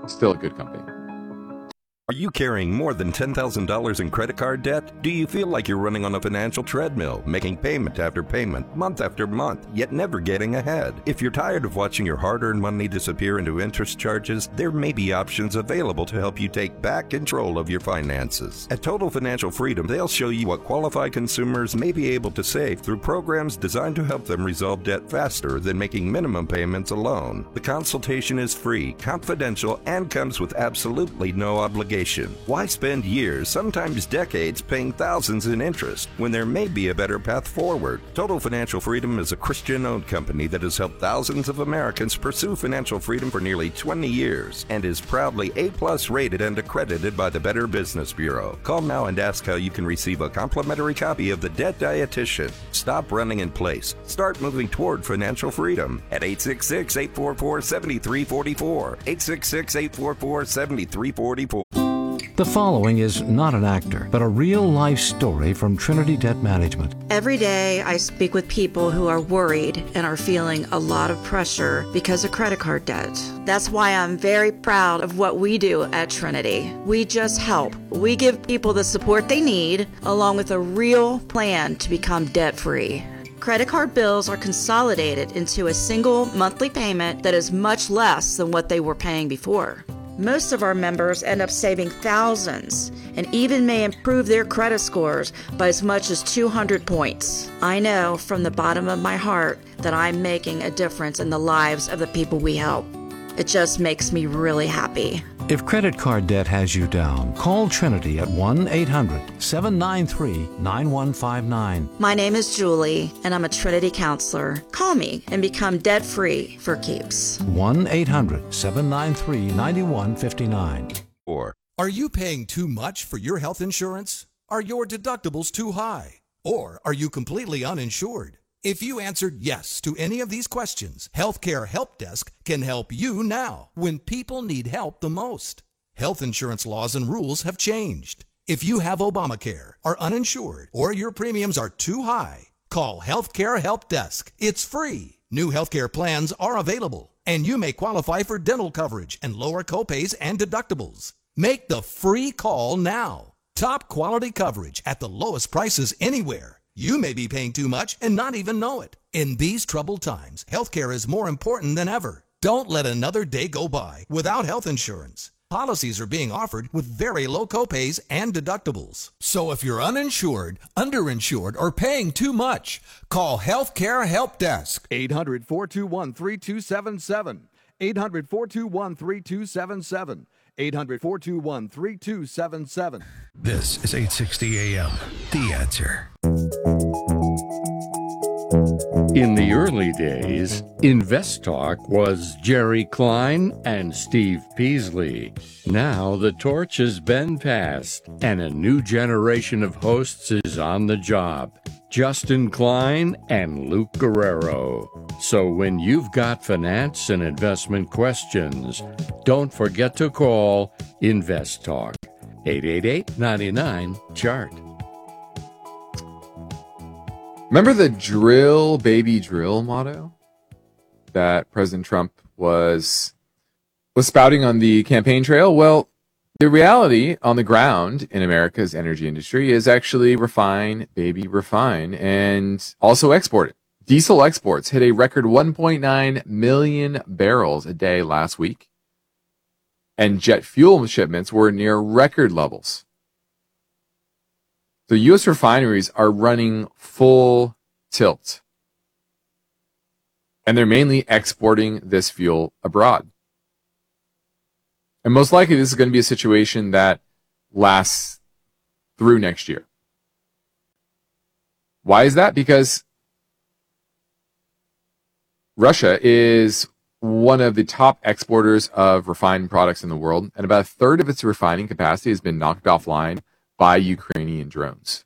still a good company. Are you carrying more than $10,000 in credit card debt? Do you feel like you're running on a financial treadmill, making payment after payment, month after month, yet never getting ahead? If you're tired of watching your hard-earned money disappear into interest charges, there may be options available to help you take back control of your finances. At Total Financial Freedom, they'll show you what qualified consumers may be able to save through programs designed to help them resolve debt faster than making minimum payments alone. The consultation is free, confidential, and comes with absolutely no obligation. Why spend years, sometimes decades, paying thousands in interest when there may be a better path forward? Total Financial Freedom is a Christian-owned company that has helped thousands of Americans pursue financial freedom for nearly 20 years and is proudly A+ rated and accredited by the Better Business Bureau. Call now and ask how you can receive a complimentary copy of The Debt Dietitian. Stop running in place. Start moving toward financial freedom at 866-844-7344. 866-844-7344. The following is not an actor, but a real-life story from Trinity Debt Management. Every day I speak with people who are worried and are feeling a lot of pressure because of credit card debt. That's why I'm very proud of what we do at Trinity. We just help. We give people the support they need, along with a real plan to become debt-free. Credit card bills are consolidated into a single monthly payment that is much less than what they were paying before. Most of our members end up saving thousands and even may improve their credit scores by as much as 200 points. I know from the bottom of my heart that I'm making a difference in the lives of the people we help. It just makes me really happy. If credit card debt has you down, call Trinity at 1-800-793-9159. My name is Julie, and I'm a Trinity counselor. Call me and become debt-free for keeps. 1-800-793-9159. Are you paying too much for your health insurance? Are your deductibles too high? Or are you completely uninsured? If you answered yes to any of these questions, Healthcare Help Desk can help you now when people need help the most. Health insurance laws and rules have changed. If you have Obamacare, are uninsured, or your premiums are too high, call Healthcare Help Desk. It's free. New healthcare plans are available, and you may qualify for dental coverage and lower copays and deductibles. Make the free call now. Top quality coverage at the lowest prices anywhere. You may be paying too much and not even know it. In these troubled times, healthcare is more important than ever. Don't let another day go by without health insurance. Policies are being offered with very low copays and deductibles. So if you're uninsured, underinsured, or paying too much, call Healthcare Help Desk. 800-421-3277. 800-421-3277. 800-421-3277. This is 860 AM, The Answer. In the early days, InvestTalk was Jerry Klein and Steve Peasley. Now the torch has been passed, and a new generation of hosts is on the job. Justin Klein and Luke Guerrero. So when you've got finance and investment questions, don't forget to call InvestTalk. 888-99-CHART. Remember the drill, baby, drill motto that President Trump was spouting on the campaign trail? Well, the reality on the ground in America's energy industry is actually refine, baby, refine, and also export it. Diesel exports hit a record 1.9 million barrels a day last week, and jet fuel shipments were near record levels. The U.S. refineries are running full tilt, and they're mainly exporting this fuel abroad. And most likely this is going to be a situation that lasts through next year. Why is that? Because Russia is one of the top exporters of refined products in the world, and about a third of its refining capacity has been knocked offline by Ukrainian drones.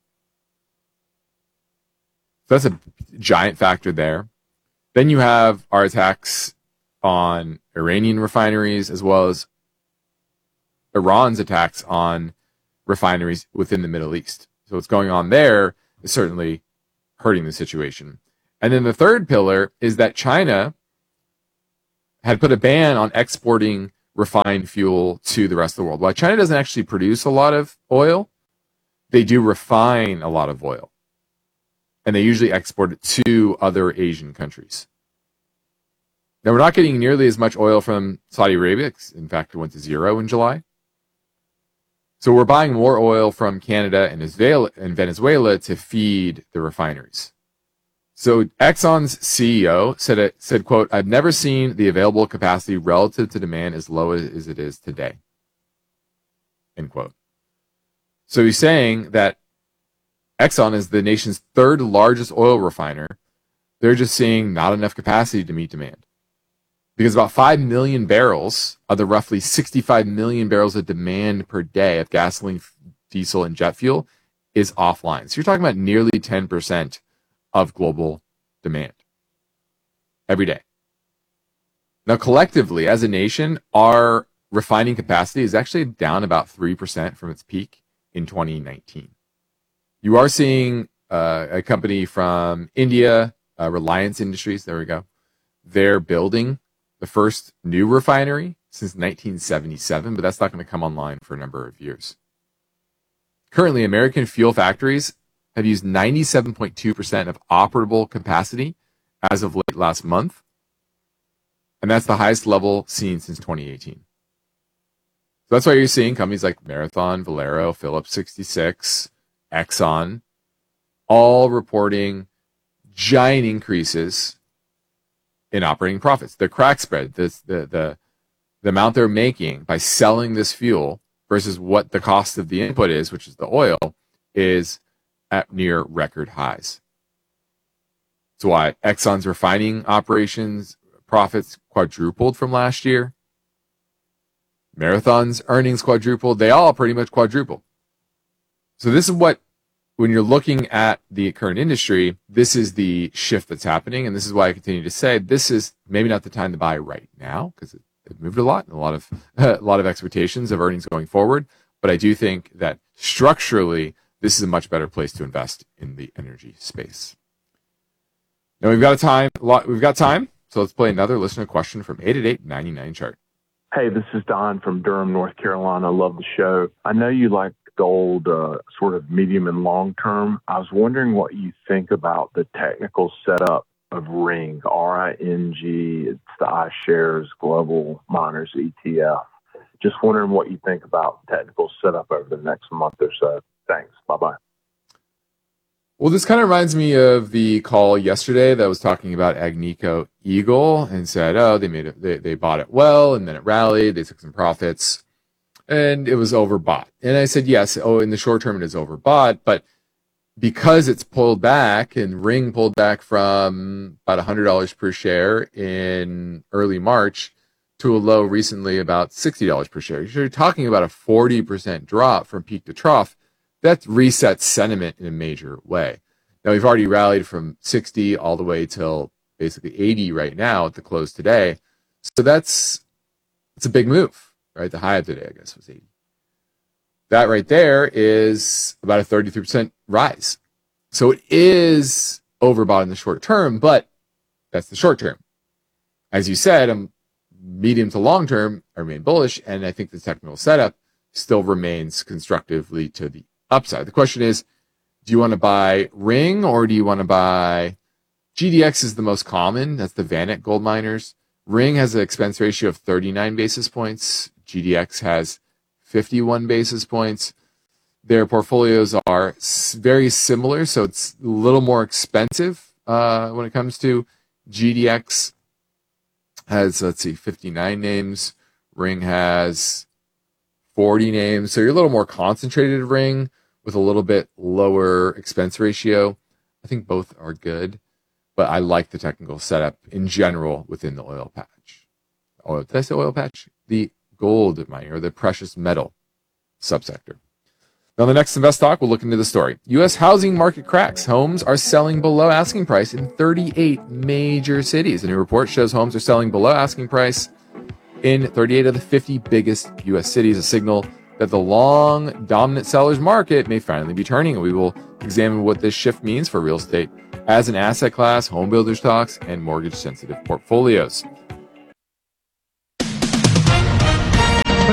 So that's a giant factor there. Then you have our attacks on Iranian refineries, as well as Iran's attacks on refineries within the Middle East. So what's going on there is certainly hurting the situation. And then the third pillar is that China had put a ban on exporting refined fuel to the rest of the world. While China doesn't actually produce a lot of oil, they do refine a lot of oil. And they usually export it to other Asian countries. Now, we're not getting nearly as much oil from Saudi Arabia. In fact, it went to zero in July. So we're buying more oil from Canada and Venezuela to feed the refineries. So Exxon's CEO said, quote, "I've never seen the available capacity relative to demand as low as it is today." End quote. So he's saying that Exxon is the nation's third largest oil refiner. They're just seeing not enough capacity to meet demand. Because about 5 million barrels of the roughly 65 million barrels of demand per day of gasoline, diesel, and jet fuel is offline. So you're talking about nearly 10% of global demand every day. Now, collectively, as a nation, our refining capacity is actually down about 3% from its peak in 2019. You are seeing a company from India, Reliance Industries, there we go. They're building the first new refinery since 1977, but that's not going to come online for a number of years. Currently, American fuel factories have used 97.2% of operable capacity as of late last month, and that's the highest level seen since 2018. So that's why you're seeing companies like Marathon, Valero, Phillips 66, Exxon, all reporting giant increases in operating profits. The crack spread, the amount they're making by selling this fuel versus what the cost of the input is, which is the oil, is at near record highs. That's why Exxon's refining operations profits quadrupled from last year. Marathon's earnings quadrupled. They all pretty much quadrupled. So this is what, when you're looking at the current industry, this is the shift that's happening. And this is why I continue to say this is maybe not the time to buy right now because it moved a lot and a lot of expectations of earnings going forward. But I do think that structurally, this is a much better place to invest in the energy space. Now we've got time. So let's play another listener question from 888-99-CHART. Hey, this is Don from Durham, North Carolina. Love the show. I know you like gold sort of medium and long term. I was wondering what you think about the technical setup of Ring, RING. It's the iShares Global Miners ETF. Just wondering what you think about technical setup over the next month or so. Thanks. Bye-bye. Well, this kind of reminds me of the call yesterday that was talking about Agnico Eagle and said, oh, they bought it well, and then it rallied, they took some profits, and it was overbought. And I said, yes, in the short term it is overbought, but because it's pulled back, and Ring pulled back from about $100 per share in early March to a low recently about $60 per share. You're talking about a 40% drop from peak to trough. That resets sentiment in a major way. Now, we've already rallied from 60 all the way till basically 80 right now at the close today. So it's a big move, right? The high of the day, I guess, was 80. That right there is about a 33% rise. So it is overbought in the short term, but that's the short term. As you said, medium to long term, I remain bullish, and I think the technical setup still remains constructively to the upside. The question is, do you want to buy Ring or do you want to buy GDX? Is the most common. That's the VanEck Gold Miners. Ring has an expense ratio of 39 basis points. GDX has 51 basis points. Their portfolios are very similar, so it's a little more expensive when it comes to GDX. Has, 59 names. Ring has 40 names. So you're a little more concentrated Ring with a little bit lower expense ratio. I think both are good, but I like the technical setup in general within the oil patch. Did I say oil patch? The gold mining or the precious metal subsector. Now, the next Invest Talk, we'll look into the story. U.S. housing market cracks. Homes are selling below asking price in 38 major cities. A new report shows homes are selling below asking price in 38 of the 50 biggest U.S. cities, a signal that the long dominant sellers market may finally be turning. We will examine what this shift means for real estate as an asset class, home builder stocks, and mortgage sensitive portfolios.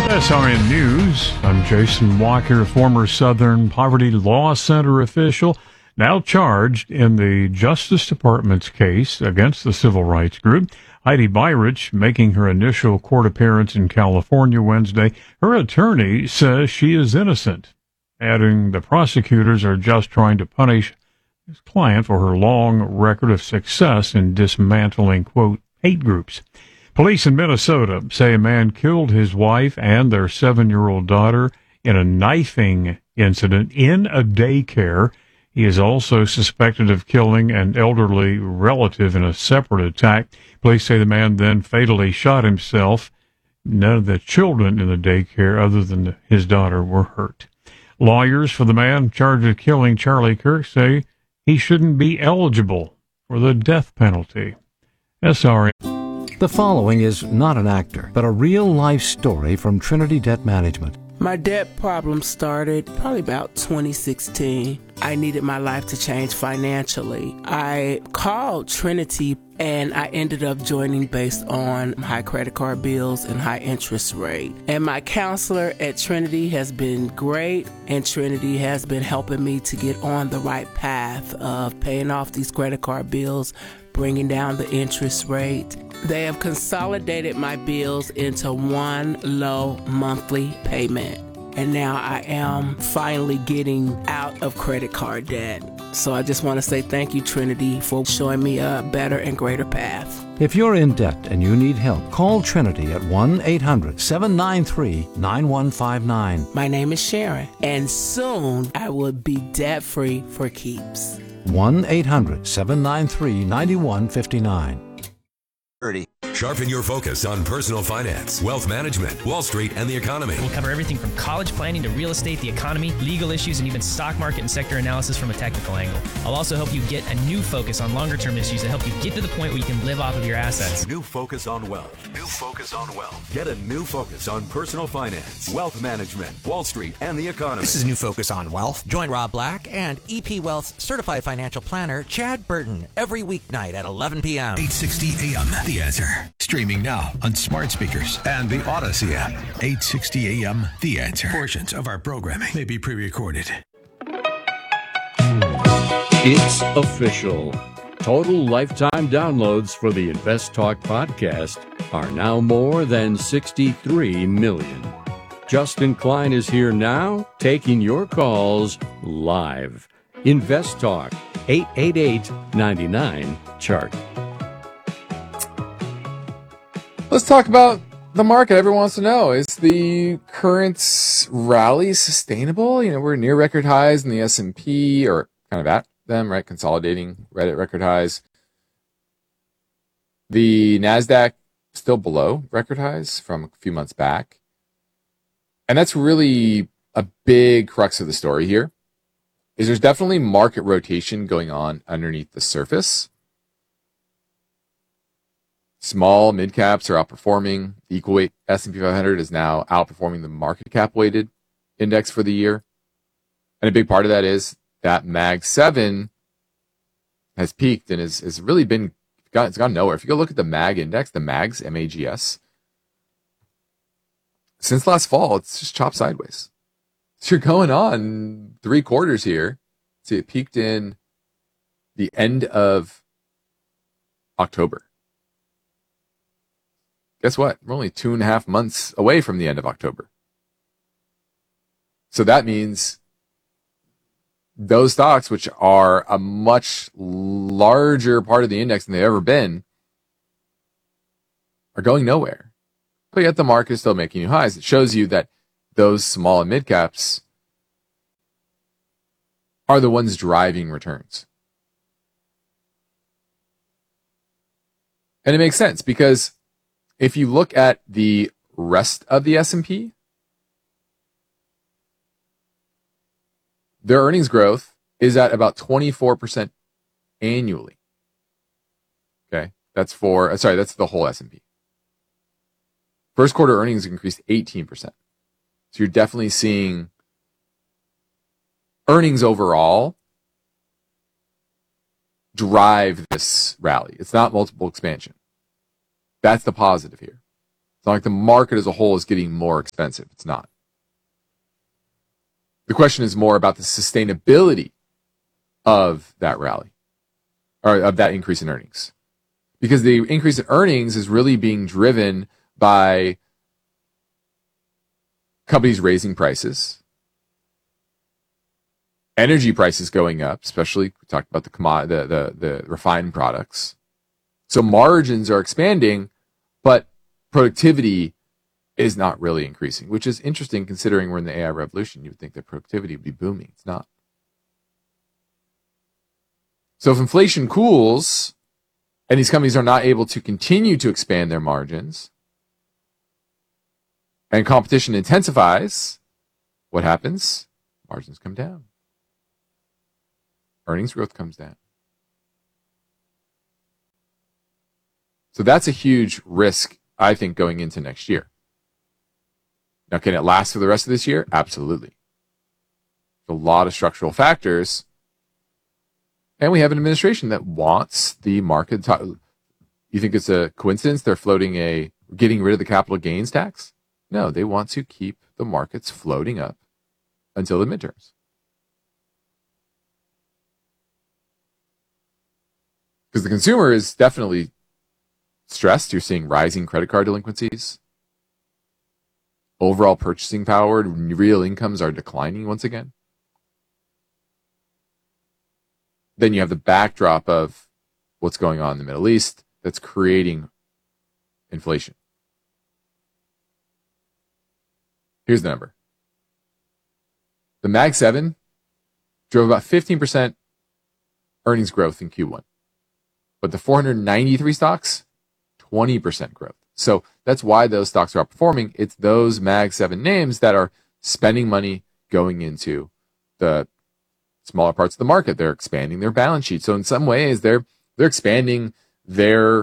SRN News. I'm Jason Walker, former Southern Poverty Law Center official, now charged in the Justice Department's case against the civil rights group. Heidi Byrich making her initial court appearance in California Wednesday. Her attorney says she is innocent, adding the prosecutors are just trying to punish his client for her long record of success in dismantling, quote, hate groups. Police in Minnesota say a man killed his wife and their 7-year-old daughter in a knifing incident in a daycare. He is also suspected of killing an elderly relative in a separate attack. Police say the man then fatally shot himself. None of the children in the daycare, other than his daughter, were hurt. Lawyers for the man charged with killing Charlie Kirk say he shouldn't be eligible for the death penalty. SRN. The following is not an actor, but a real-life story from Trinity Debt Management. My debt problem started probably about 2016. I needed my life to change financially. I called Trinity and I ended up joining based on high credit card bills and high interest rate. And my counselor at Trinity has been great, and Trinity has been helping me to get on the right path of paying off these credit card bills, bringing down the interest rate. They have consolidated my bills into one low monthly payment. And now I am finally getting out of credit card debt. So I just want to say thank you, Trinity, for showing me a better and greater path. If you're in debt and you need help, call Trinity at 1-800-793-9159. My name is Sharon, and soon I will be debt-free for keeps. 1-800-793-9159. Sharpen your focus on personal finance, wealth management, Wall Street, and the economy. We'll cover everything from college planning to real estate, the economy, legal issues, and even stock market and sector analysis from a technical angle. I'll also help you get a new focus on longer-term issues that help you get to the point where you can live off of your assets. New focus on wealth. New focus on wealth. Get a new focus on personal finance, wealth management, Wall Street, and the economy. This is New Focus on Wealth. Join Rob Black and EP Wealth Certified Financial Planner Chad Burton every weeknight at 11 p.m. 860 AM, The Answer. Streaming now on smart speakers and the Odyssey app. 860 AM, The Answer. Portions of our programming may be pre-recorded. It's official. Total lifetime downloads for the Invest Talk podcast are now more than 63 million. Justin Klein is here now, taking your calls live. Invest Talk, 888-99-CHART. Let's talk about the market. Everyone wants to know, is the current rally sustainable? You know, we're near record highs in the S&P, or kind of at them, right? Consolidating right at record highs. The NASDAQ still below record highs from a few months back. And that's really a big crux of the story here, is there's definitely market rotation going on underneath the surface. Small mid caps are outperforming. The equal weight S&P 500 is now outperforming the market cap weighted index for the year. And a big part of that is that Mag 7 has peaked and has really it's gone nowhere. If you go look at the Mag index, the Mags, M-A-G-S, since last fall, it's just chopped sideways. So you're going on 3 quarters here. See, it peaked in the end of October. Guess what? We're only 2.5 months away from the end of October. So that means those stocks, which are a much larger part of the index than they've ever been, are going nowhere. But yet the market is still making new highs. It shows you that those small and mid caps are the ones driving returns. And it makes sense because if you look at the rest of the S&P, their earnings growth is at about 24% annually. Okay, that's the whole S&P. First quarter earnings increased 18%. So you're definitely seeing earnings overall drive this rally. It's not multiple expansion. That's the positive here. It's not like the market as a whole is getting more expensive. It's not. The question is more about the sustainability of that rally, or of that increase in earnings. Because the increase in earnings is really being driven by companies raising prices, energy prices going up, especially we talked about the refined products. So margins are expanding, but productivity is not really increasing, which is interesting considering we're in the AI revolution. You would think that productivity would be booming. It's not. So if inflation cools and these companies are not able to continue to expand their margins and competition intensifies, what happens? Margins come down. Earnings growth comes down. So that's a huge risk, I think, going into next year. Now, can it last for the rest of this year? Absolutely. A lot of structural factors. And we have an administration that wants the market. You think it's a coincidence they're getting rid of the capital gains tax? No, they want to keep the markets floating up until the midterms. Because the consumer is definitely stressed. You're seeing rising credit card delinquencies. Overall purchasing power, real incomes are declining once again. Then you have the backdrop of what's going on in the Middle East that's creating inflation. Here's the number. The Mag 7 drove about 15% earnings growth in Q1. But the 493 stocks, 20% growth. So that's why those stocks are outperforming. It's those Mag 7 names that are spending money going into the smaller parts of the market. They're expanding their balance sheet. So in some ways, they're expanding the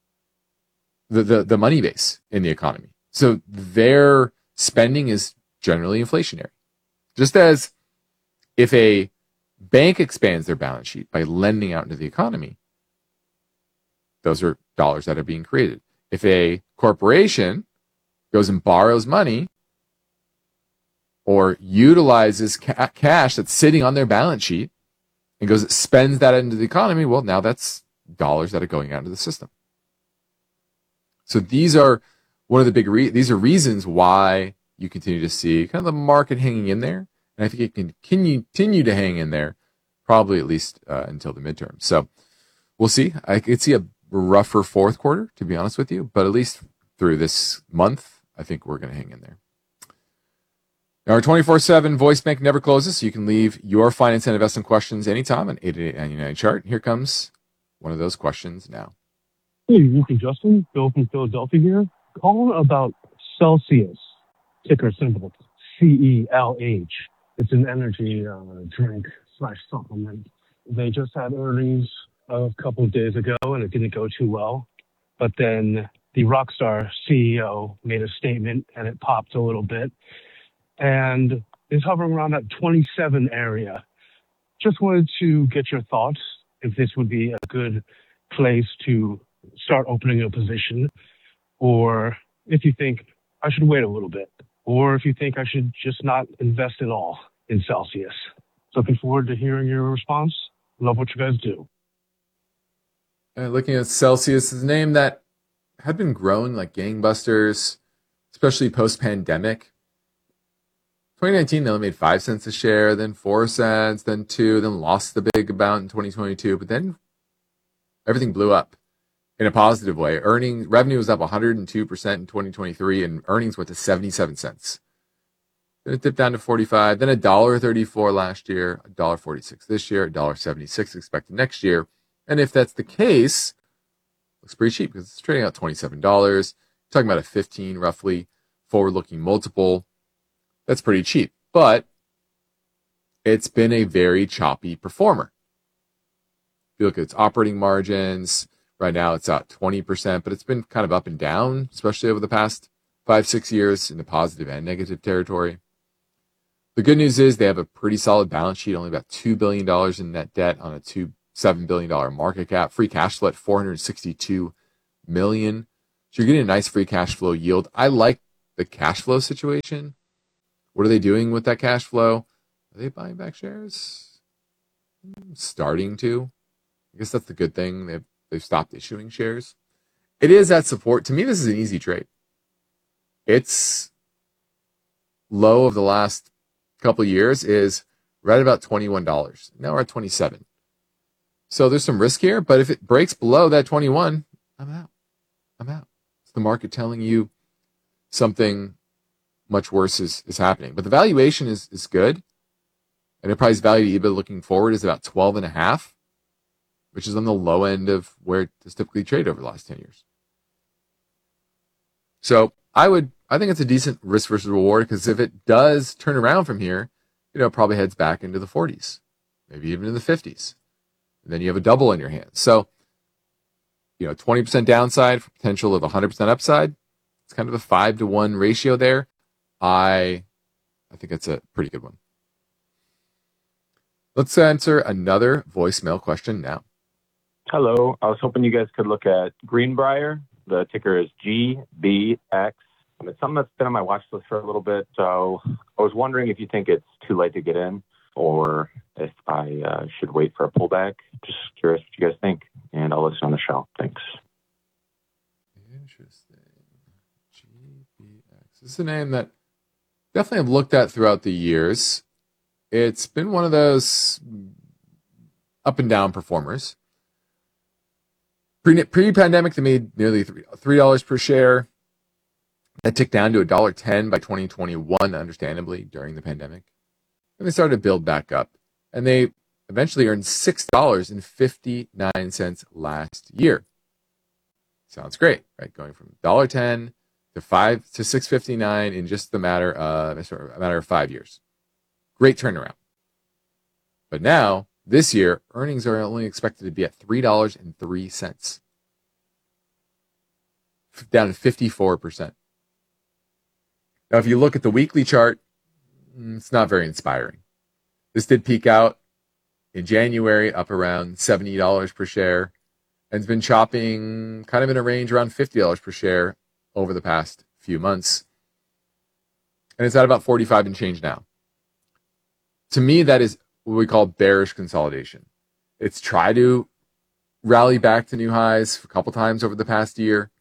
money base in the economy. So their spending is generally inflationary. Just as if a bank expands their balance sheet by lending out into the economy, those are dollars that are being created. If a corporation goes and borrows money or utilizes cash that's sitting on their balance sheet and goes and spends that into the economy, well, now that's dollars that are going out into the system. So these are one of the big these are reasons why you continue to see kind of the market hanging in there. And I think it can continue to hang in there probably at least until the midterm. So we'll see. I could see a rougher fourth quarter, to be honest with you, but at least through this month, I think we're going to hang in there. Now, our 24/7 voice bank never closes, so you can leave your finance and investment questions anytime on 888-99-CHART. Here comes one of those questions now. Hey, Ricky Justin, Bill from Philadelphia here. Calling about Celsius, ticker symbol CELH. It's an energy drink / supplement. They just had earnings a couple of days ago, and it didn't go too well. But then the Rockstar CEO made a statement, and it popped a little bit. And is hovering around that 27 area. Just wanted to get your thoughts if this would be a good place to start opening a position, or if you think I should wait a little bit, or if you think I should just not invest at all in Celsius. Looking forward to hearing your response. Love what you guys do. Looking at Celsius, is a name that had been growing like gangbusters, especially post-pandemic. 2019, they only made 5 cents a share, then 4 cents, then 2, then lost the big amount in 2022. But then everything blew up in a positive way. Revenue was up 102% in 2023, and earnings went to 77 cents. Then it dipped down to 45, then $1.34 last year, $1.46 this year, $1.76 expected next year. And if that's the case, looks pretty cheap because it's trading out $27. Talking about a 15 roughly forward-looking multiple. That's pretty cheap, but it's been a very choppy performer. If you look at its operating margins, right now it's at 20%, but it's been kind of up and down, especially over the past 5-6 years in the positive and negative territory. The good news is they have a pretty solid balance sheet, only about $2 billion in net debt on a $7 billion market cap. Free cash flow at $462 million. So you're getting a nice free cash flow yield. I like the cash flow situation. What are they doing with that cash flow? Are they buying back shares? Starting to. I guess that's the good thing. They've stopped issuing shares. It is at support. To me, this is an easy trade. Its low of the last couple of years is right about $21. Now we're at 27. So there's some risk here, but if it breaks below that 21, I'm out. It's the market telling you something much worse is happening. But the valuation is good. Enterprise value to EBITDA looking forward is about 12.5, which is on the low end of where it's typically traded over the last 10 years. So I think it's a decent risk versus reward, because if it does turn around from here, it probably heads back into the 40s, maybe even in the 50s. And then you have a double in your hands. So, 20% downside for potential of 100% upside. It's kind of a 5-to-1 ratio there. I think it's a pretty good one. Let's answer another voicemail question now. Hello. I was hoping you guys could look at Greenbrier. The ticker is GBX. It's something that's been on my watch list for a little bit. So I was wondering if you think it's too late to get in, or if I should wait for a pullback. Just curious what you guys think, and I'll listen on the show. Thanks. Interesting. GBX. This is a name that definitely I've looked at throughout the years. It's been one of those up and down performers. Pre-pandemic, they made nearly $3 per share. That ticked down to $1.10 by 2021, understandably, during the pandemic. And they started to build back up. And they eventually earned $6.59 last year. Sounds great, right? Going from $1.10 to $6.59 in just a matter of 5 years. Great turnaround. But now, this year, earnings are only expected to be at $3.03, down to 54%. Now, if you look at the weekly chart, it's not very inspiring. This did peak out in January, up around $70 per share, and it's been chopping kind of in a range around $50 per share over the past few months. And it's at about 45 and change now. To me, that is what we call bearish consolidation. It's tried to rally back to new highs a couple times over the past year.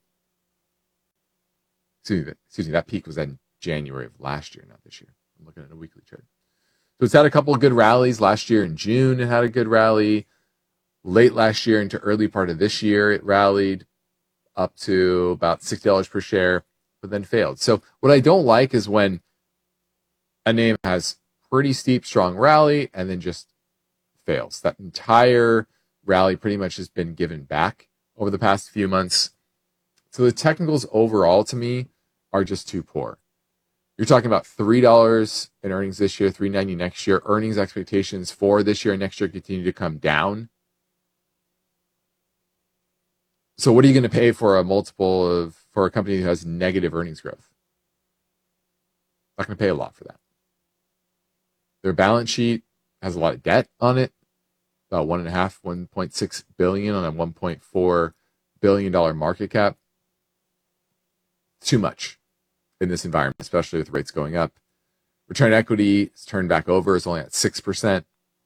Excuse me, that peak was in January of last year, not this year. I'm looking at a weekly chart. So it's had a couple of good rallies. Last year in June, it had a good rally. Late last year into early part of this year, it rallied up to about $60 per share, but then failed. So what I don't like is when a name has pretty steep, strong rally and then just fails. That entire rally pretty much has been given back over the past few months. So the technicals overall, to me, are just too poor. You're talking about $3 in earnings this year, $3.90 next year. Earnings expectations for this year and next year continue to come down. So what are you going to pay for a multiple for a company that has negative earnings growth? Not going to pay a lot for that. Their balance sheet has a lot of debt on it, about $1.6 billion on a $1.4 billion market cap. Too much in this environment, especially with rates going up. Return on equity is turned back over, is only at 6%.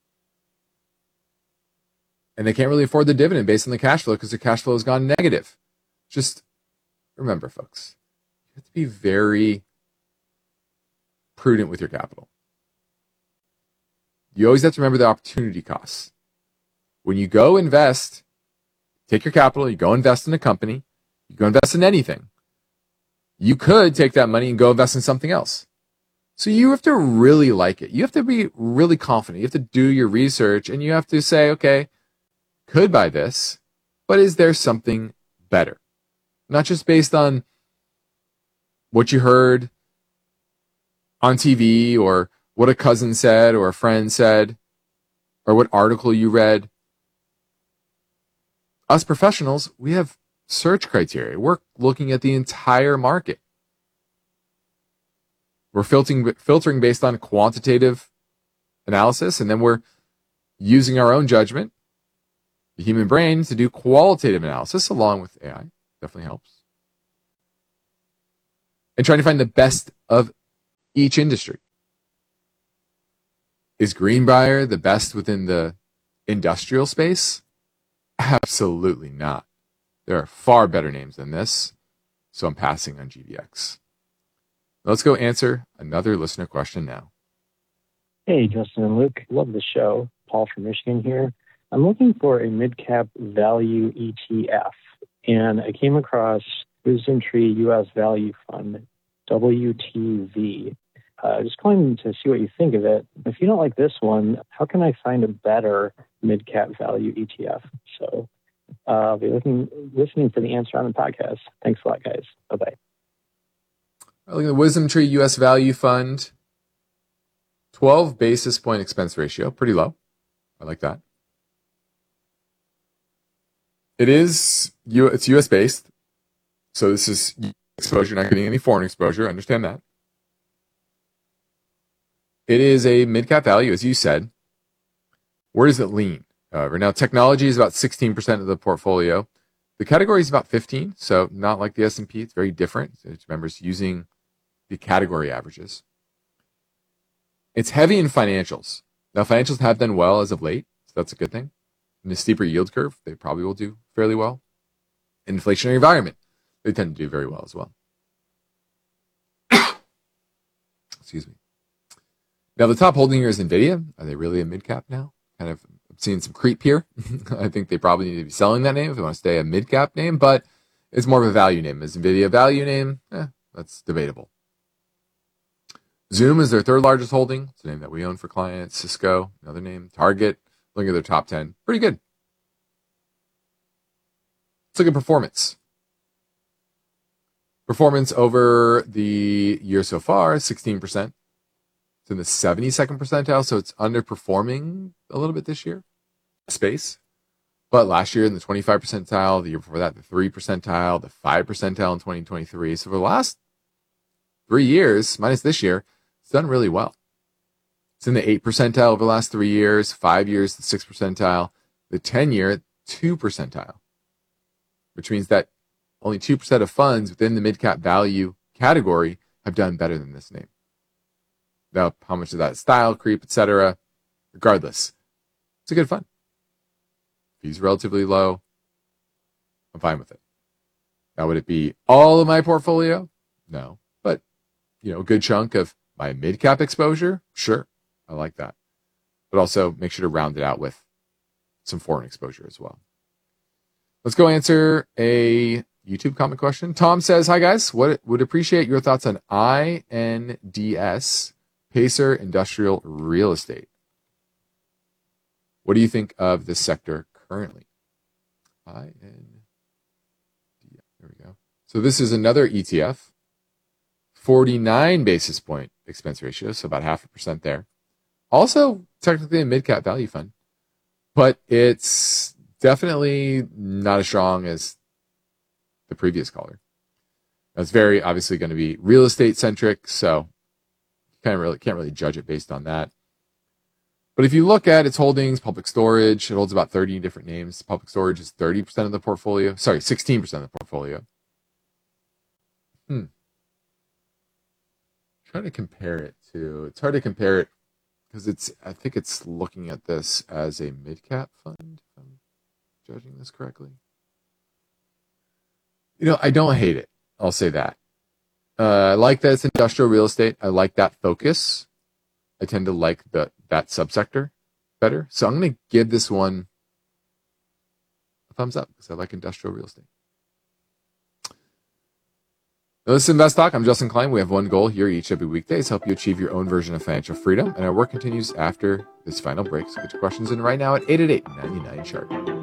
And they can't really afford the dividend based on the cash flow because the cash flow has gone negative. Just remember, folks, you have to be very prudent with your capital. You always have to remember the opportunity costs. When you go invest, take your capital, you go invest in a company, you go invest in anything. You could take that money and go invest in something else. So you have to really like it. You have to be really confident. You have to do your research and you have to say, okay, could buy this, but is there something better? Not just based on what you heard on TV or what a cousin said or a friend said or what article you read. Us professionals, we have search criteria. We're looking at the entire market. We're filtering based on quantitative analysis, and then we're using our own judgment, the human brain, to do qualitative analysis along with AI. Definitely helps. and trying to find the best of each industry. Is Greenbrier the best within the industrial space? Absolutely not. There are far better names than this, so I'm passing on GVX. Let's go answer another listener question now. Hey, Justin and Luke. Love the show. Paul from Michigan here. I'm looking for a mid-cap value ETF, and I came across WisdomTree U.S. Value Fund, WTV. Just calling to see what you think of it. If you don't like this one, how can I find a better mid-cap value ETF? So I'll be listening for the answer on the podcast. Thanks a lot, guys. Bye-bye. Look at the WisdomTree U.S. Value Fund. 12 basis point expense ratio. Pretty low. I like that. It's U.S. based. So this is exposure, not getting any foreign exposure. Understand that. It is a mid-cap value, as you said. Where does it lean? Right now, technology is about 16% of the portfolio. The category is about 15%, so not like the S&P. It's very different. Remember, it's using the category averages. It's heavy in financials. Now, financials have done well as of late, so that's a good thing. In a steeper yield curve, they probably will do fairly well. In inflationary environment, they tend to do very well as well. Excuse me. Now, the top holding here is NVIDIA. Are they really a mid-cap now? Kind of seeing some creep here. I think they probably need to be selling that name if they want to stay a mid-cap name, but it's more of a value name. Is NVIDIA a value name? That's debatable. Zoom is their third largest holding. It's a name that we own for clients. Cisco, another name. Target, looking at their top 10. Pretty good. Let's look at performance. Performance over the year so far, 16%. It's in the 72nd percentile, so it's underperforming a little bit this year. Space. But last year in the 25 percentile, the year before that, the 3 percentile, the 5 percentile in 2023. So for the last 3 years, minus this year, it's done really well. It's in the 8 percentile over the last 3 years, 5 years, the 6 percentile, the 10-year, 2 percentile, which means that only 2% of funds within the mid-cap value category have done better than this name. Now, how much of that is style creep, etc. Regardless, it's a good fund. Fees relatively low. I'm fine with it. Now, would it be all of my portfolio? No. But, a good chunk of my mid-cap exposure? Sure. I like that. But also make sure to round it out with some foreign exposure as well. Let's go answer a YouTube comment question. Tom says, hi guys, would appreciate your thoughts on INDS, Pacer Industrial Real Estate. What do you think of this sector currently? There we go. So this is another ETF. 49 basis point expense ratio, so about 0.5% there. Also, technically a mid-cap value fund, but it's definitely not as strong as the previous caller. It's very obviously going to be real estate centric, so can't really judge it based on that. But if you look at its holdings, public storage, it holds about 30 different names. Public storage is 30% of the portfolio. Sorry, 16% of the portfolio. Trying to compare it to, it's hard to compare it because I think it's looking at this as a mid-cap fund, if I'm judging this correctly. I don't hate it. I'll say that. I like that it's industrial real estate. I like that focus. I tend to like that subsector better. So I'm going to give this one a thumbs up because I like industrial real estate. Now, this is Invest Talk. I'm Justin Klein. We have one goal here every weekday is help you achieve your own version of financial freedom. And our work continues after this final break. So get your questions in right now at 888-99-CHART.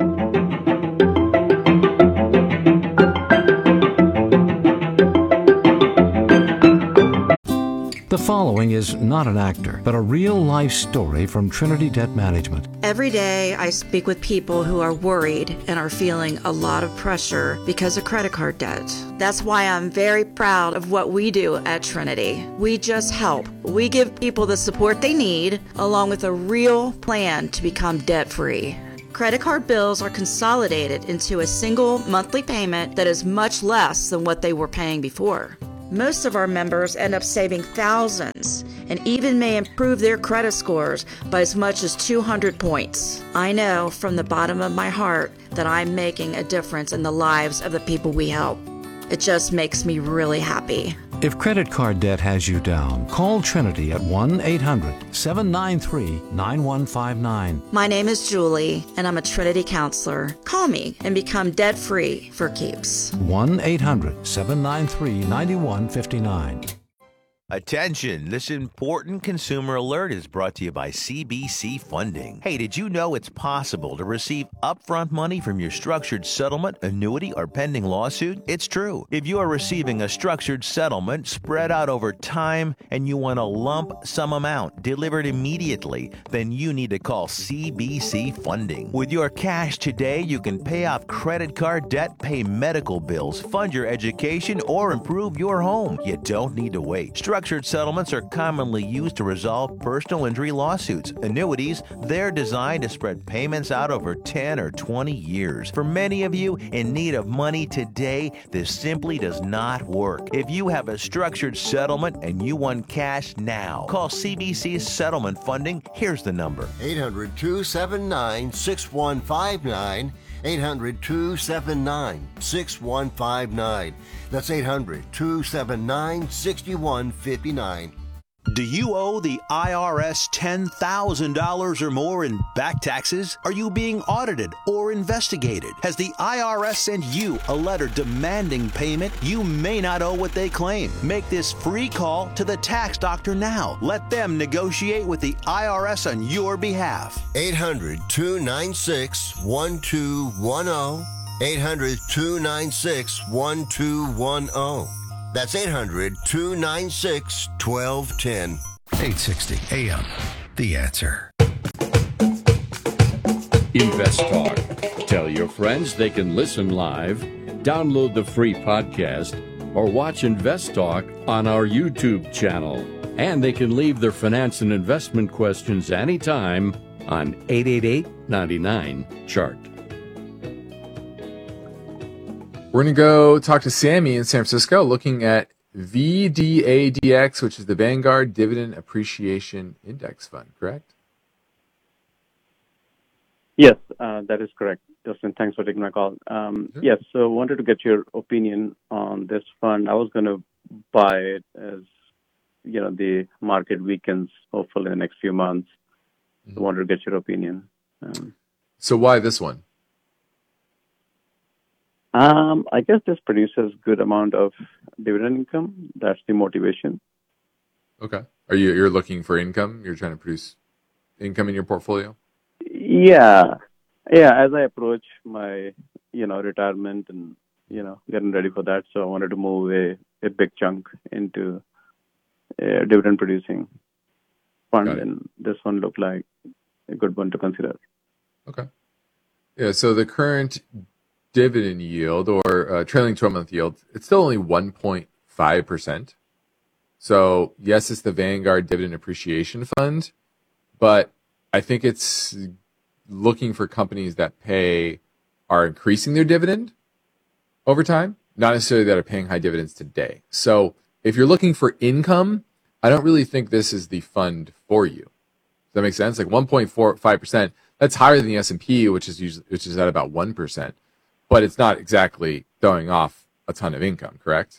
The following is not an actor, but a real-life story from Trinity Debt Management. Every day I speak with people who are worried and are feeling a lot of pressure because of credit card debt. That's why I'm very proud of what we do at Trinity. We just help. We give people the support they need, along with a real plan to become debt-free. Credit card bills are consolidated into a single monthly payment that is much less than what they were paying before. Most of our members end up saving thousands and even may improve their credit scores by as much as 200 points. I know from the bottom of my heart that I'm making a difference in the lives of the people we help. It just makes me really happy. If credit card debt has you down, call Trinity at 1-800-793-9159. My name is Julie, and I'm a Trinity counselor. Call me and become debt-free for keeps. 1-800-793-9159. Attention, this important consumer alert is brought to you by CBC Funding. Hey, did you know it's possible to receive upfront money from your structured settlement, annuity, or pending lawsuit? It's true. If you are receiving a structured settlement spread out over time and you want a lump sum amount delivered immediately, then you need to call CBC Funding. With your cash today, you can pay off credit card debt, pay medical bills, fund your education, or improve your home. You don't need to wait. Structured settlements are commonly used to resolve personal injury lawsuits. Annuities, they're designed to spread payments out over 10 or 20 years. For many of you in need of money today, this simply does not work. If you have a structured settlement and you want cash now, call CBC Settlement Funding. Here's the number. 800-279-6159. 800-279-6159. That's 800-279-6159. Do you owe the IRS $10,000 or more in back taxes? Are you being audited or investigated? Has the IRS sent you a letter demanding payment? You may not owe what they claim. Make this free call to the tax doctor now. Let them negotiate with the IRS on your behalf. 800-296-1210. 800-296-1210. That's 800-296-1210. 860 AM. The Answer. Invest Talk. Tell your friends they can listen live, download the free podcast, or watch Invest Talk on our YouTube channel. And they can leave their finance and investment questions anytime on 888-99-CHART. We're going to go talk to Sammy in San Francisco looking at VDADX, which is the Vanguard Dividend Appreciation Index Fund, correct? Yes, that is correct. Justin, thanks for taking my call. Yes, so wanted to get your opinion on this fund. I was going to buy it as, the market weakens, hopefully in the next few months. So wanted to get your opinion. So why this one? I guess this produces good amount of dividend income. That's the motivation. Okay. You're looking for income? You're trying to produce income in your portfolio? Yeah. As I approach my, retirement and, getting ready for that. So I wanted to move a big chunk into a dividend producing fund. And this one looked like a good one to consider. Okay. Yeah. So the current dividend yield or trailing 12-month yield, it's still only 1.5%. So yes, it's the Vanguard Dividend Appreciation Fund, but I think it's looking for companies that are increasing their dividend over time, not necessarily that are paying high dividends today. So if you're looking for income, I don't really think this is the fund for you. Does that make sense? Like 1.45%, that's higher than the S&P, which is at about 1%. But it's not exactly throwing off a ton of income, correct?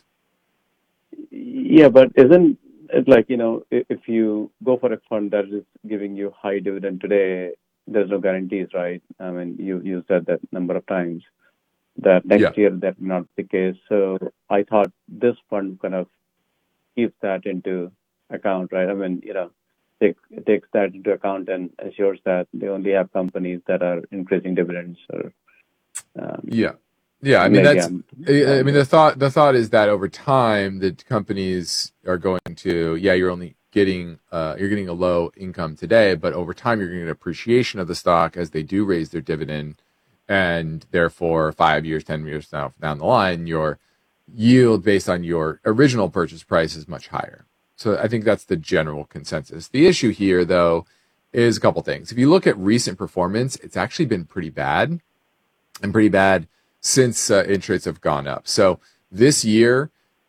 Yeah, but isn't it like, if you go for a fund that is giving you high dividend today, there's no guarantees, right? I mean, you said that number of times that next year that may not be the case. So I thought this fund kind of keeps that into account, right? I mean, it takes that into account and assures that they only have companies that are increasing dividends or Yeah. I mean, the thought is that over time, the companies are going to, you're only getting a low income today, but over time, you're going to get appreciation of the stock as they do raise their dividend. And therefore, 5 years, 10 years down the line, your yield based on your original purchase price is much higher. So I think that's the general consensus. The issue here, though, is a couple things. If you look at recent performance, it's actually been pretty bad. And pretty bad since interest rates have gone up. So this year,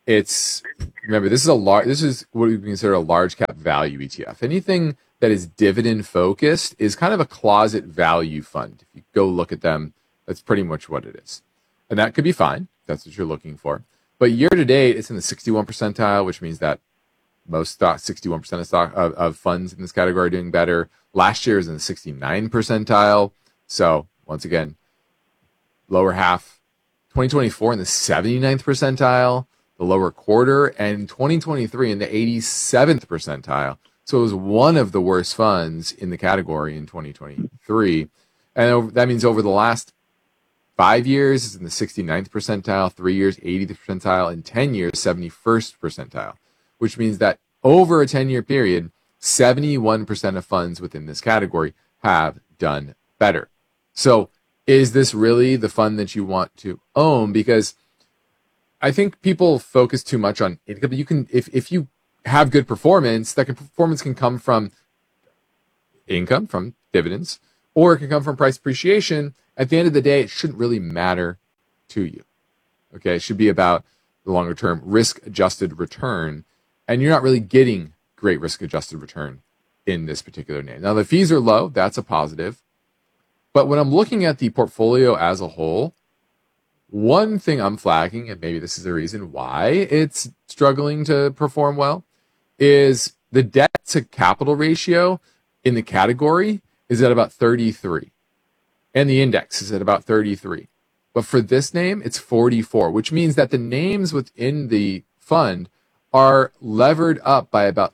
remember, this is what we consider a large cap value ETF. Anything that is dividend focused is kind of a closet value fund. If you go look at them, that's pretty much what it is. And that could be fine. That's what you're looking for. But year to date, it's in the 61 percentile, which means that most stock, 61% of funds in this category are doing better. Last year is in the 69 percentile. So once again, lower half. 2024 in the 79th percentile, the lower quarter, and 2023 in the 87th percentile. So it was one of the worst funds in the category in 2023. And that means over the last 5 years, it's in the 69th percentile, 3 years, 80th percentile, and 10 years, 71st percentile, which means that over a 10-year period, 71% of funds within this category have done better. So is this really the fund that you want to own? Because I think people focus too much on income. You can, if you have good performance, performance can come from income, from dividends, or it can come from price appreciation. At the end of the day, it shouldn't really matter to you. Okay, it should be about the longer term risk-adjusted return, and you're not really getting great risk-adjusted return in this particular name. Now, the fees are low. That's a positive. But when I'm looking at the portfolio as a whole, one thing I'm flagging, and maybe this is the reason why it's struggling to perform well, is the debt to capital ratio in the category is at about 33. And the index is at about 33. But for this name, it's 44, which means that the names within the fund are levered up by about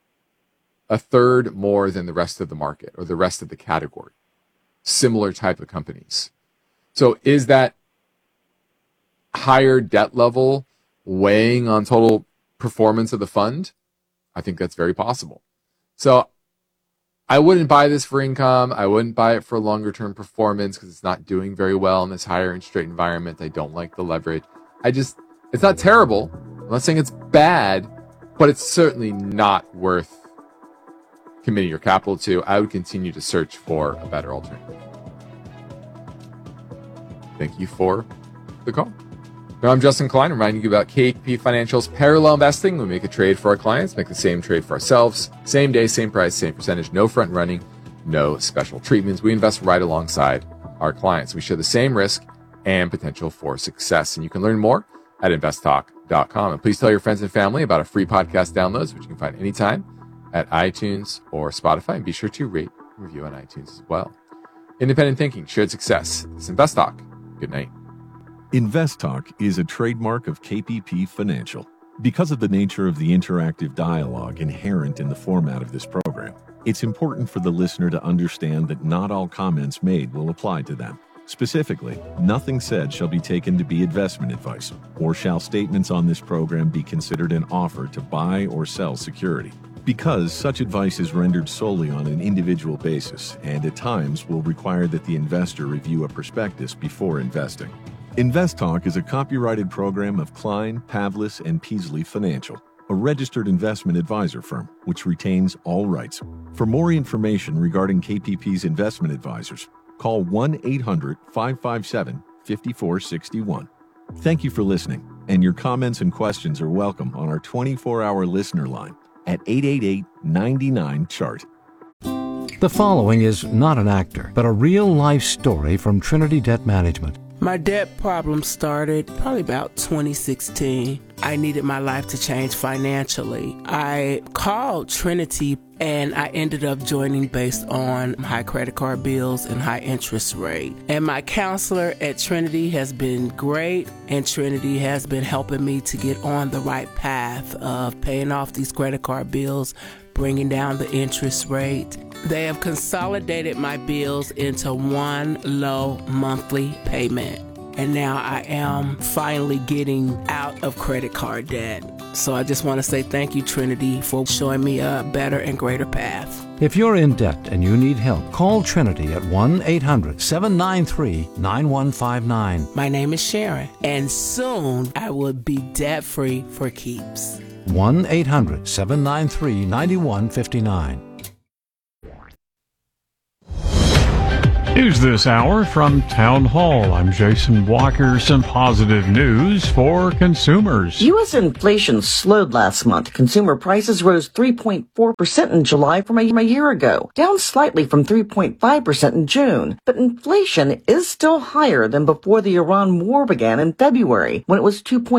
a third more than the rest of the market or the rest of the category. Similar type of companies. So is that higher debt level weighing on total performance of the fund? I think that's very possible. So I wouldn't buy this for income. I wouldn't buy it for longer term performance because it's not doing very well in this higher interest rate environment. I don't like the leverage. It's not terrible. I'm not saying it's bad, but it's certainly not worth committing your capital to. I would continue to search for a better alternative. Thank you for the call. Now, I'm Justin Klein, reminding you about KP Financial's parallel investing. We make a trade for our clients, make the same trade for ourselves. Same day, same price, same percentage, no front running, no special treatments. We invest right alongside our clients. We share the same risk and potential for success. And you can learn more at investtalk.com. And please tell your friends and family about our free podcast downloads, which you can find anytime at iTunes or Spotify. And be sure to rate and review on iTunes as well. Independent thinking, shared success. This is Invest Talk. Good night. Invest Talk is a trademark of KPP Financial. Because of the nature of the interactive dialogue inherent in the format of this program, it's important for the listener to understand that not all comments made will apply to them. Specifically, nothing said shall be taken to be investment advice, or shall statements on this program be considered an offer to buy or sell security. Because such advice is rendered solely on an individual basis and at times will require that the investor review a prospectus before investing. Invest Talk is a copyrighted program of Klein, Pavlis, and Peasley Financial, a registered investment advisor firm which retains all rights. For more information regarding KPP's investment advisors, call 1-800-557-5461. Thank you for listening, and your comments and questions are welcome on our 24-hour listener line at 888-99-CHART. The following is not an actor, but a real-life story from Trinity Debt Management. My debt problem started probably about 2016. I needed my life to change financially. I called Trinity and I ended up joining based on high credit card bills and high interest rate. And my counselor at Trinity has been great, and Trinity has been helping me to get on the right path of paying off these credit card bills, bringing down the interest rate. They have consolidated my bills into one low monthly payment. And now I am finally getting out of credit card debt. So I just want to say thank you, Trinity, for showing me a better and greater path. If you're in debt and you need help, call Trinity at 1-800-793-9159. My name is Sharon, and soon I will be debt-free for keeps. 1-800-793-9159. News this hour from Town Hall. I'm Jason Walker. Some positive news for consumers. U.S. inflation slowed last month. Consumer prices rose 3.4% in July from a year ago, down slightly from 3.5% in June. But inflation is still higher than before the Iran war began in February, when it was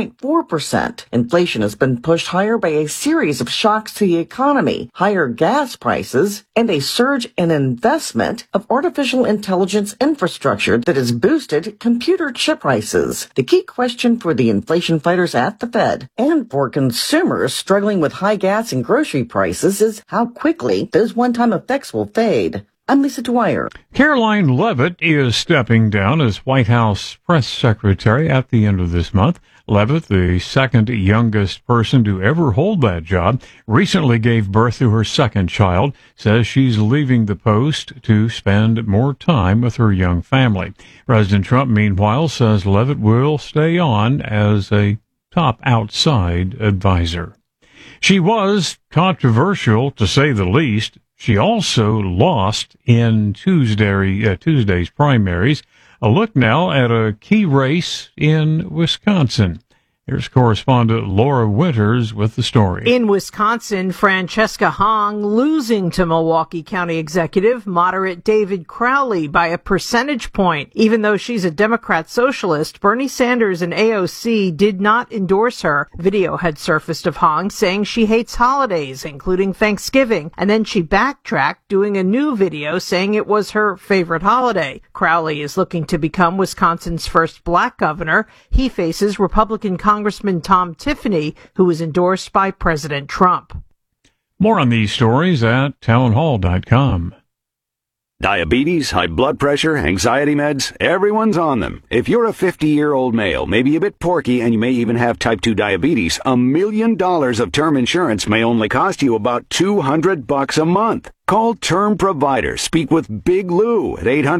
2.4%. Inflation has been pushed higher by a series of shocks to the economy, higher gas prices, and a surge in investment of artificial intelligence infrastructure that has boosted computer chip prices. The key question for the inflation fighters at the Fed and for consumers struggling with high gas and grocery prices is how quickly those one-time effects will fade. I'm Lisa Dwyer. Caroline Leavitt is stepping down as White House press secretary at the end of this month. Leavitt, the second youngest person to ever hold that job, recently gave birth to her second child, says she's leaving the post to spend more time with her young family. President Trump, meanwhile, says Leavitt will stay on as a top outside advisor. She was controversial, to say the least. She also lost in Tuesday's primaries. A look now at a key race in Wisconsin. Here's correspondent Laura Winters with the story. In Wisconsin, Francesca Hong losing to Milwaukee County Executive moderate David Crowley by a percentage point. Even though she's a Democrat socialist, Bernie Sanders and AOC did not endorse her. Video had surfaced of Hong saying she hates holidays, including Thanksgiving, and then she backtracked, doing a new video saying it was her favorite holiday. Crowley is looking to become Wisconsin's first black governor. He faces Republican Congressman Tom Tiffany, who was endorsed by President Trump. More on these stories at townhall.com. Diabetes, high blood pressure, anxiety meds, everyone's on them. If you're a 50-year-old male, maybe a bit porky, and you may even have type 2 diabetes, $1 million of term insurance may only cost you about $200 a month. Call Term Provider. Speak with Big Lou at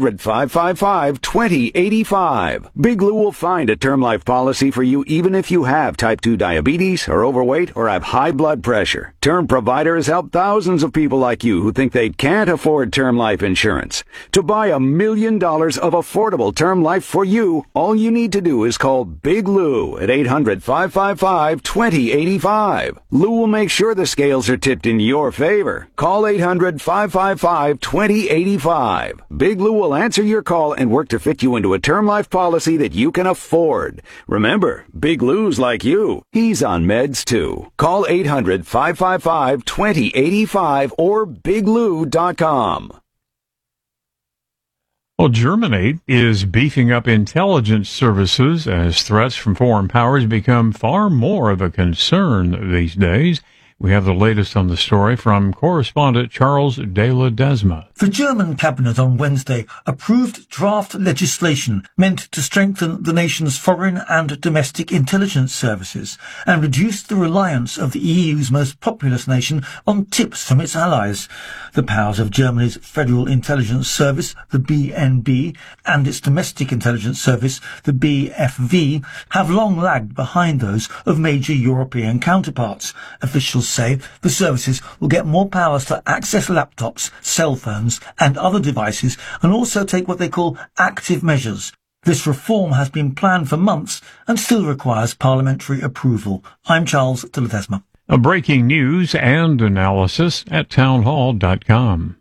800-555-2085. Big Lou will find a term life policy for you even if you have type 2 diabetes, are overweight, or have high blood pressure. Term Provider has helped thousands of people like you who think they can't afford term life insurance. To buy $1 million of affordable term life for you, all you need to do is call Big Lou at 800-555-2085. Lou will make sure the scales are tipped in your favor. Call 800-555-2085. Big Lou will answer your call and work to fit you into a term life policy that you can afford. Remember, Big Lou's like you. He's on meds too. Call 800-555-2085 or biglou.com. Well, Germany is beefing up intelligence services as threats from foreign powers become far more of a concern these days. We have the latest on the story from correspondent Charles de la Desma. The German cabinet on Wednesday approved draft legislation meant to strengthen the nation's foreign and domestic intelligence services and reduce the reliance of the EU's most populous nation on tips from its allies. The powers of Germany's Federal Intelligence Service, the BND, and its domestic intelligence service, the BFV, have long lagged behind those of major European counterparts. Officials say the services will get more powers to access laptops, cell phones, and other devices, and also take what they call active measures. This reform has been planned for months and still requires parliamentary approval. I'm Charles de la Desma. Breaking news and analysis at townhall.com.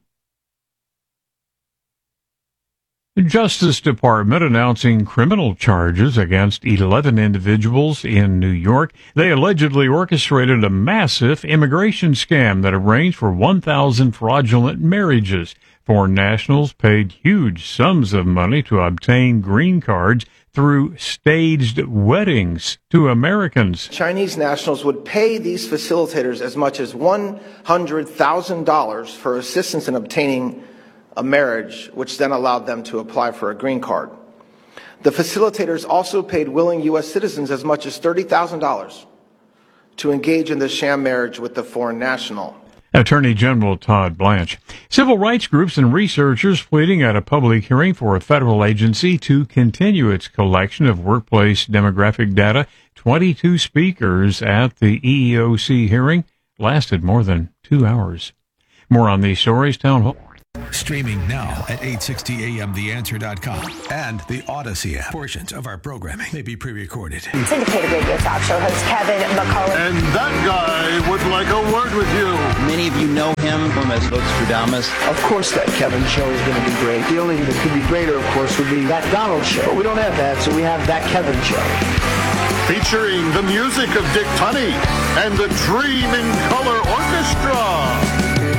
The Justice Department announcing criminal charges against 11 individuals in New York. They allegedly orchestrated a massive immigration scam that arranged for 1,000 fraudulent marriages. Foreign nationals paid huge sums of money to obtain green cards through staged weddings to Americans. Chinese nationals would pay these facilitators as much as $100,000 for assistance in obtaining a marriage, which then allowed them to apply for a green card. The facilitators also paid willing U.S. citizens as much as $30,000 to engage in the sham marriage with the foreign national. Attorney General Todd Blanche. Civil rights groups and researchers pleading at a public hearing for a federal agency to continue its collection of workplace demographic data. 22 speakers at the EEOC hearing lasted more than 2 hours. More on these stories, Town Hall. Streaming now at 860amtheanswer.com and the Odyssey app. Portions of our programming may be pre-recorded. Syndicated radio talk show host Kevin McCullough. And that guy would like a word with you. Many of you know him from as Nostradamus. Of course that Kevin show is going to be great. The only thing that could be greater, of course, would be that Donald show. But we don't have that, so we have that Kevin show. Featuring the music of Dick Tunney and the Dream in Color Orchestra.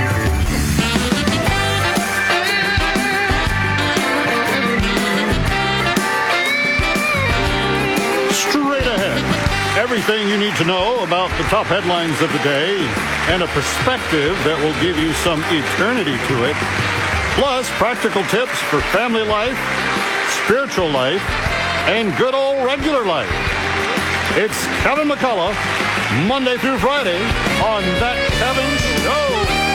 Straight ahead, everything you need to know about the top headlines of the day and a perspective that will give you some eternity to it. Plus, practical tips for family life, spiritual life, and good old regular life. It's Kevin McCullough, Monday through Friday on That Kevin Show.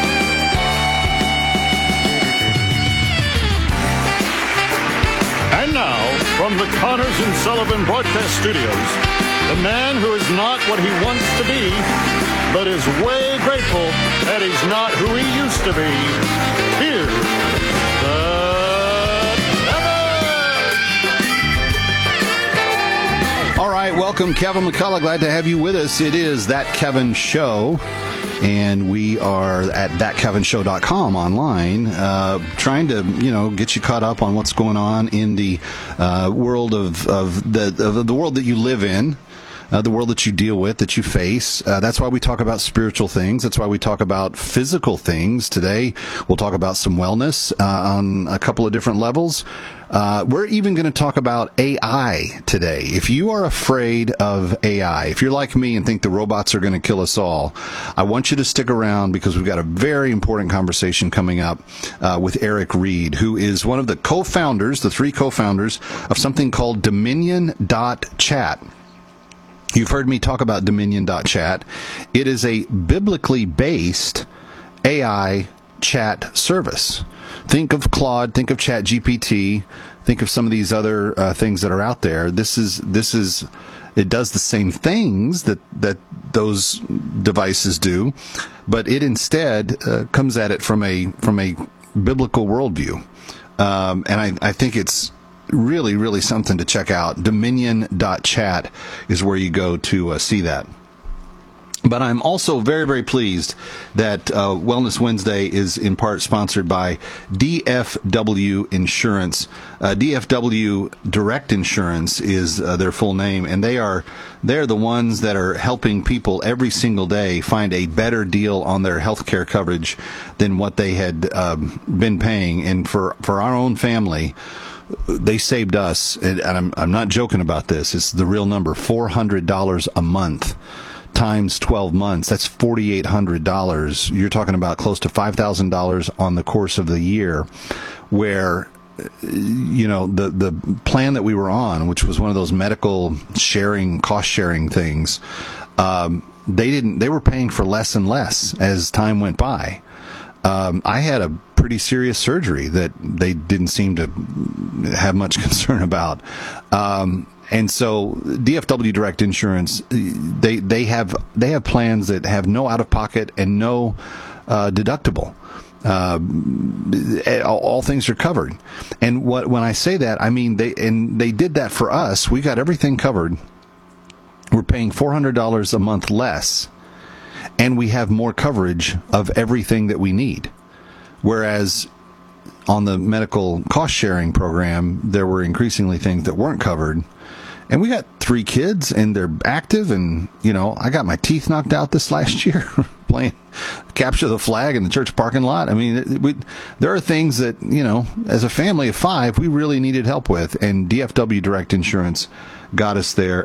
And now, from the Connors and Sullivan Broadcast Studios, the man who is not what he wants to be, but is way grateful that he's not who he used to be. Here's All right, welcome, Kevin McCullough. Glad to have you with us. It is That Kevin Show, and we are at thatkevinshow.com online, trying to, get you caught up on what's going on in the world of the world that you live in. The world that you deal with, that you face. That's why we talk about spiritual things. That's why we talk about physical things. Today, we'll talk about some wellness on a couple of different levels. We're even going to talk about AI today. If you are afraid of AI, if you're like me and think the robots are going to kill us all, I want you to stick around because we've got a very important conversation coming up with Eric Reed, who is one of the co-founders, the three co-founders of something called Dominion.chat. You've heard me talk about Dominion.chat. It is a biblically based AI chat service. Think of Claude, think of ChatGPT, think of some of these other things that are out there. It does the same things that those devices do, but it instead comes at it from a biblical worldview. And I think it's really, really something to check out. Dominion.chat is where you go to see that. But I'm also very, very pleased that Wellness Wednesday is in part sponsored by DFW Insurance. DFW Direct Insurance is their full name, and they're the ones that are helping people every single day find a better deal on their health care coverage than what they had been paying. And for our own family, they saved us, and I'm not joking about this, it's the real number, $400 a month times 12 months. That's $4,800. You're talking about close to $5,000 on the course of the year, where the plan that we were on, which was one of those medical cost sharing things, they were paying for less and less as time went by. I had a pretty serious surgery that they didn't seem to have much concern about. And so DFW Direct Insurance, they have plans that have no out-of-pocket and no deductible. All things are covered. And when I say that, I mean they did that for us. We got everything covered. We're paying $400 a month less, and we have more coverage of everything that we need. Whereas on the medical cost sharing program, there were increasingly things that weren't covered. And we got 3 kids, and they're active, and, I got my teeth knocked out this last year playing capture the flag in the church parking lot. I mean, there are things that, as a family of 5, we really needed help with, and DFW Direct Insurance got us there.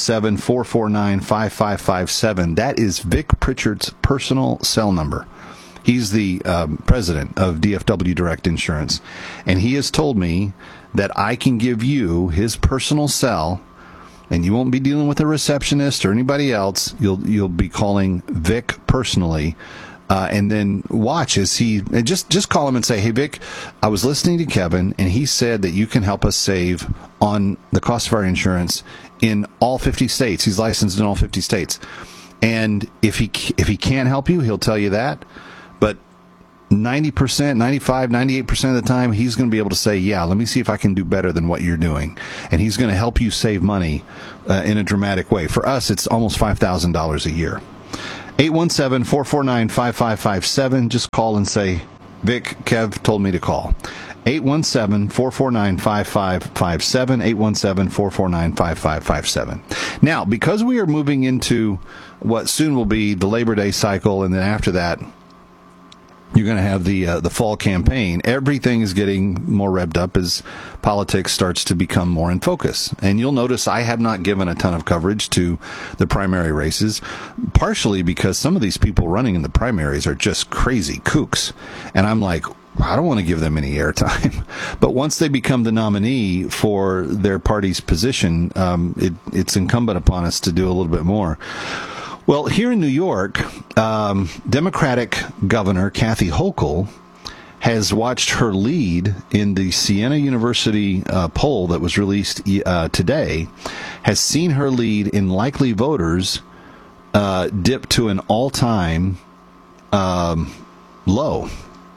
817-449-5557. That is Vic Pritchard's personal cell number. He's the president of DFW Direct Insurance, and he has told me that I can give you his personal cell, and you won't be dealing with a receptionist or anybody else. You'll be calling Vic personally, and then watch as and just call him and say, "Hey Vic, I was listening to Kevin, and he said that you can help us save on the cost of our insurance in all 50 states. He's licensed in all 50 states, and if he can't help you, he'll tell you that. But 90%, 95, 98% of the time, he's going to be able to say, yeah, let me see if I can do better than what you're doing. And he's going to help you save money in a dramatic way. For us, it's almost $5,000 a year. 817-449-5557. Just call and say, Vic, Kev told me to call. 817-449-5557, 817-449-5557. Now, because we are moving into what soon will be the Labor Day cycle, and then after that, you're going to have the fall campaign. Everything is getting more revved up as politics starts to become more in focus. And you'll notice I have not given a ton of coverage to the primary races, partially because some of these people running in the primaries are just crazy kooks. And I'm like, I don't want to give them any airtime. But once they become the nominee for their party's position, it's incumbent upon us to do a little bit more. Well, here in New York, Democratic Governor Kathy Hochul has watched her lead in the Siena University poll that was released today, has seen her lead in likely voters dip to an all-time low.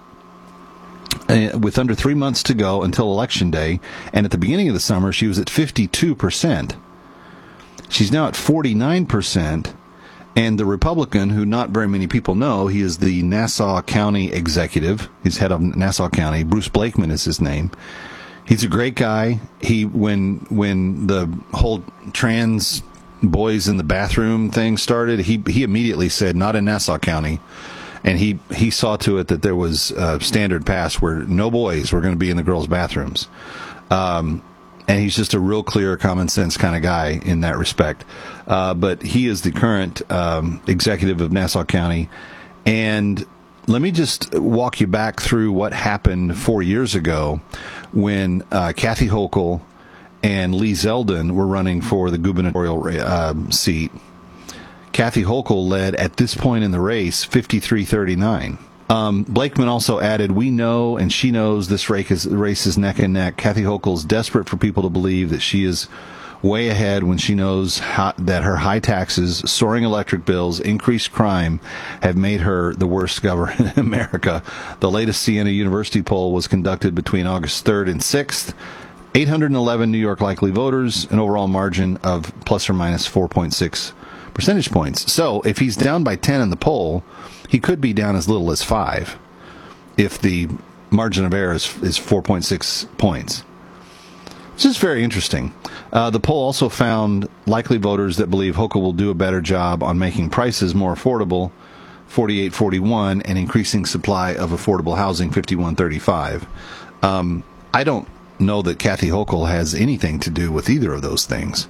With under 3 months to go until Election Day, and at the beginning of the summer, she was at 52%. She's now at 49%. And the Republican, who not very many people know, he is the Nassau County executive. He's head of Nassau County. Bruce Blakeman is his name. He's a great guy. When the whole trans boys in the bathroom thing started, he immediately said, not in Nassau County. And he saw to it that there was a standard pass where no boys were going to be in the girls' bathrooms. And he's just a real clear, common sense kind of guy in that respect. But he is the current executive of Nassau County. And let me just walk you back through what happened 4 years ago when Kathy Hochul and Lee Zeldin were running for the gubernatorial seat. Kathy Hochul led, at this point in the race, 53-39. Blakeman also added, we know and she knows this race is neck and neck. Kathy Hochul is desperate for people to believe that she is way ahead when she knows that her high taxes, soaring electric bills, increased crime have made her the worst governor in America. The latest Siena University poll was conducted between August 3rd and 6th. 811 New York likely voters, an overall margin of plus or minus 4.6 percentage points. So if he's down by 10 in the poll, he could be down as little as 5 if the margin of error is 4.6 points. This is very interesting. The poll also found likely voters that believe Hochul will do a better job on making prices more affordable, 48-41, and increasing supply of affordable housing, 51-35. I don't know that Kathy Hochul has anything to do with either of those things.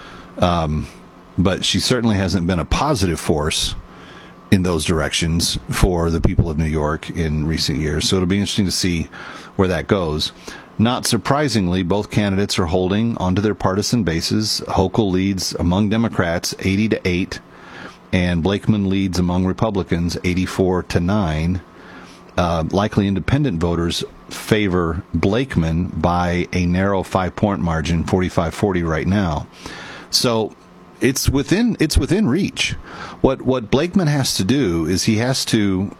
But she certainly hasn't been a positive force in those directions for the people of New York in recent years. So it'll be interesting to see where that goes. Not surprisingly, both candidates are holding onto their partisan bases. Hochul leads among Democrats 80-8, and Blakeman leads among Republicans 84-9. Likely independent voters favor Blakeman by a narrow 5-point margin, 45-40 right now. So it's within reach. What Blakeman has to do is he has to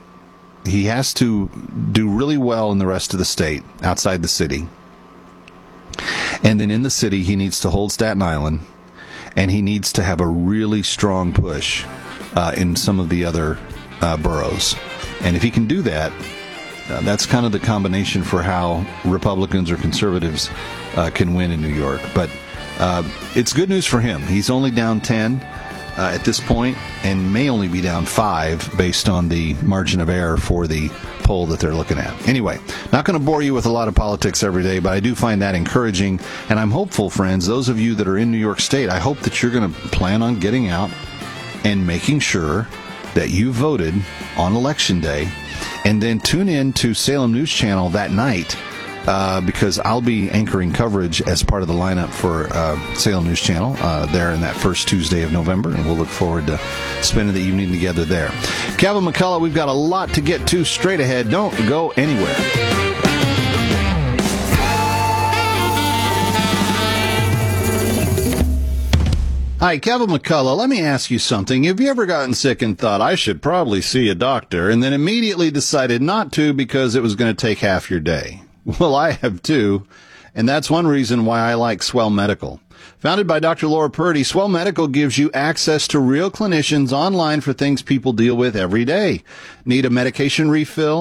do really well in the rest of the state, outside the city. And then in the city, he needs to hold Staten Island, and he needs to have a really strong push in some of the other boroughs. And if he can do that, that's kind of the combination for how Republicans or conservatives can win in New York. But it's good news for him. He's only down 10 at this point, and may only be down 5 based on the margin of error for the poll that they're looking at. Anyway, not going to bore you with a lot of politics every day, but I do find that encouraging, and I'm hopeful, friends, those of you that are in New York State, I hope that you're going to plan on getting out and making sure that you voted on Election Day, and then tune in to Salem News Channel that night, because I'll be anchoring coverage as part of the lineup for Salem News Channel there in that first Tuesday of November, and we'll look forward to spending the evening together there. Kevin McCullough, we've got a lot to get to straight ahead. Don't go anywhere. Hi, Kevin McCullough. Let me ask you something. Have you ever gotten sick and thought, I should probably see a doctor, and then immediately decided not to because it was going to take half your day? Well, I have too, and that's one reason why I like Swell Medical. Founded by Dr. Laura Purdy, Swell Medical gives you access to real clinicians online for things people deal with every day. Need a medication refill?